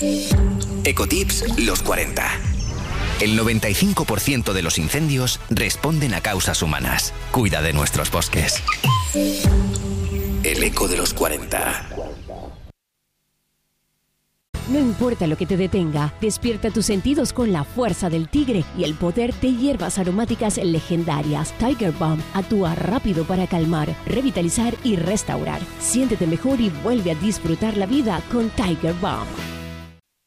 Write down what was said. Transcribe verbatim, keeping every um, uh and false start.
Ecotips los cuarenta. El noventa y cinco por ciento de los incendios responden a causas humanas. Cuida de nuestros bosques. El eco de los cuarenta. No importa lo que te detenga, despierta tus sentidos con la fuerza del tigre y el poder de hierbas aromáticas legendarias. Tiger Balm actúa rápido para calmar, revitalizar y restaurar. Siéntete mejor y vuelve a disfrutar la vida con Tiger Balm.